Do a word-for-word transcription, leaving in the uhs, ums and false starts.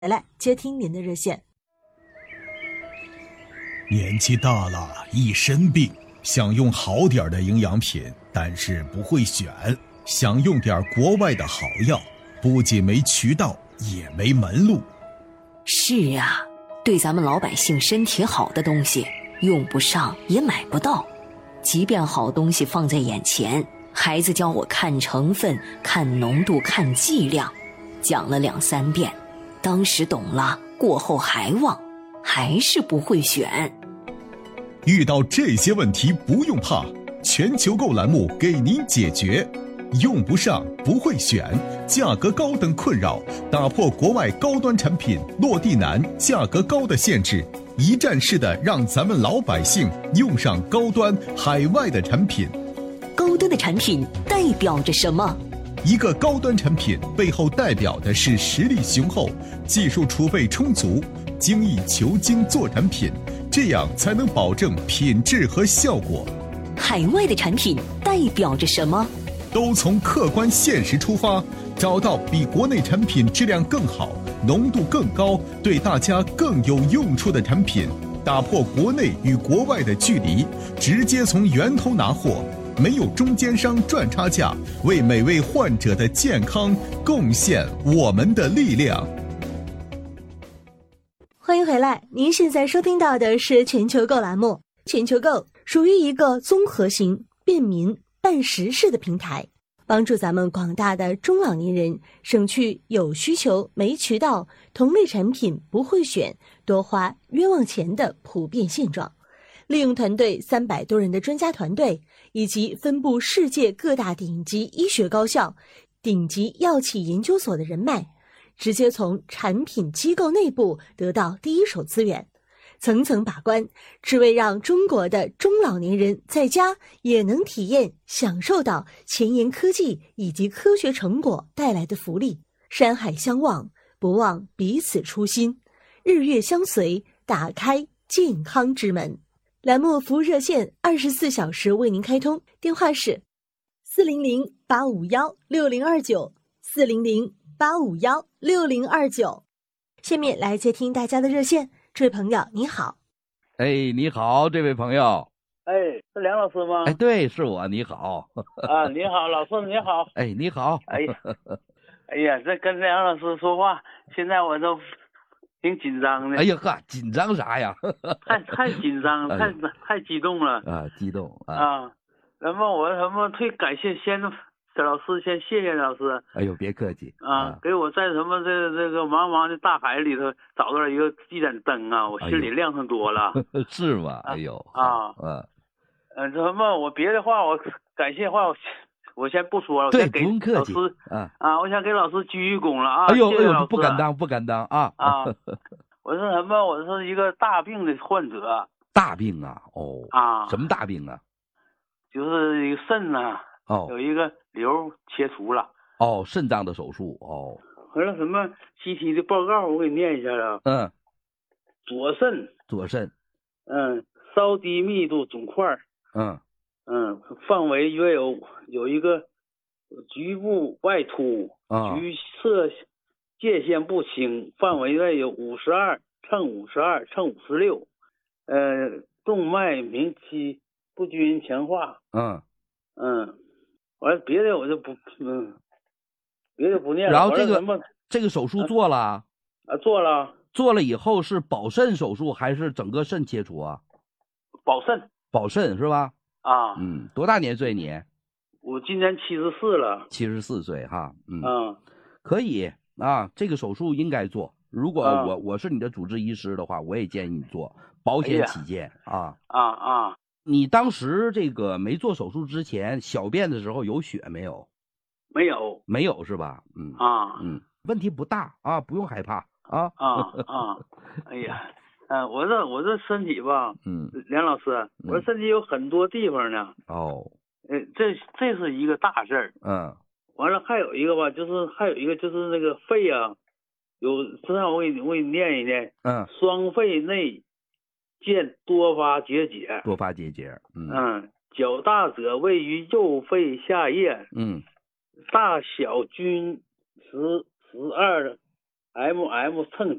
来接听您的热线。 年纪大了，一身病，想用好点的营养品，但是不会选，想用点国外的好药，不仅没渠道，也没门路。 是啊，对咱们老百姓身体好的东西，用不上也买不到。即便好东西放在眼前，孩子教我看成分、看浓度、看剂量，讲了两三遍，当时懂了，过后还忘，还是不会选。 遇到这些问题不用怕，全球购栏目给您解决。用不上，不会选，价格高等困扰，打破国外高端产品落地难、价格高的限制，一站式的让咱们老百姓用上高端海外的产品。 高端的产品代表着什么？ 一个高端产品背后代表的是实力雄厚、技术储备充足、精益求精做产品，这样才能保证品质和效果。 海外的产品代表着什么？ 都从客观现实出发，找到比国内产品质量更好、浓度更高、对大家更有用处的产品，打破国内与国外的距离，直接从源头拿货，没有中间商赚差价，为每位患者的健康贡献我们的力量。 欢迎回来，您现在收听到的是全球购栏目。全球购属于一个综合型、便民、办实事的平台，帮助咱们广大的中老年人省去有需求没渠道、同类产品不会选、多花冤枉钱的普遍现状。利用团队三百多人的专家团队，以及分布世界各大顶级医学高校、顶级药企研究所的人脉，直接从产品机构内部得到第一手资源，层层把关，只为让中国的中老年人在家也能体验享受到前沿科技以及科学成果带来的福利。山海相望，不忘彼此初心，日月相随，打开健康之门。栏目服务热线二十四小时为您开通，电话是四零零八五幺六零二九四零零八五幺六零二九。下面来接听大家的热线。这位朋友你好。 哎，你好，这位朋友。 哎，是梁老师吗？ 哎，对，是我。你好。 啊，你好，老师你好。 哎，你好。 哎呀，哎呀，这跟梁老师说话，现在我都挺紧张的。 哎呀呵，紧张啥呀？ 太太紧张，太、哎、太激动了啊！激动啊！ 啊，那么我什么最感谢先老师，先谢谢老师。 哎呦，别客气啊！啊给我在什么这这个茫茫的大海里头找到了一个一盏灯啊，我心里亮上多了。 哎、是吗？哎呦啊！ 嗯， 呃，什么我别的话我感谢话我。我先不说了，我对， 先给不用客气啊啊！我想给老师鞠一躬了啊！ 哎呦谢谢老师， 哎呦，不敢当，不敢当啊啊！我是什么？我是一个大病的患者。 大病啊？哦啊！ 什么大病啊？ 就是一个肾呐、啊， 哦， 有一个瘤切除了。 哦，肾脏的手术哦。 完了什么 C T 的报告，我给你念一下啊。 嗯。 左肾。 左肾。 嗯，稍低密度肿块。 嗯。 嗯，范围约有有一个局部外凸， 啊、 局侧界限不清，范围内有五十二乘五十二乘五十六，呃，动脉鸣期不均强化。 嗯嗯，完了别的我就不嗯，别的不念了。 然后这个什么这个手术做了啊？ 啊，做了。 做了以后是保肾手术还是整个肾切除啊？ 保肾。 保肾是吧？ 啊， 嗯，多大年岁你？ 我今年七十四了。 七十四岁哈，嗯， 啊， 可以啊，这个手术应该做。如果我、 啊、 我是你的主治医师的话，我也建议你做，保险起见、 哎、 啊。 啊啊！ 你当时这个没做手术之前，小便的时候有血没有？ 没有， 没有是吧？嗯啊， 嗯，问题不大啊，不用害怕啊。 啊啊！哎呀。嗯、呃，我这我这身体吧， 嗯， 梁老师，我这身体有很多地方呢。 哦， 呃，这这是一个大事儿。 嗯， 完了还有一个吧，就是还有一个就是那个肺啊，有，这样我给你我给你念一念。 嗯， 双肺内见多发结节。 多发结节。嗯嗯，较大者位于右肺下叶。 嗯， 大小均十十二 ，M M 乘